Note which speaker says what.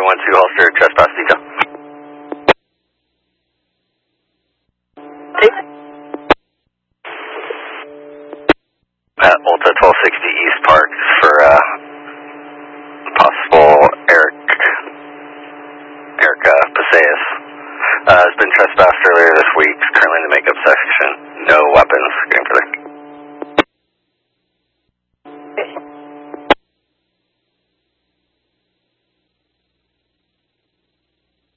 Speaker 1: 312 holster, trespass detail. At Ulta 1260 East Park,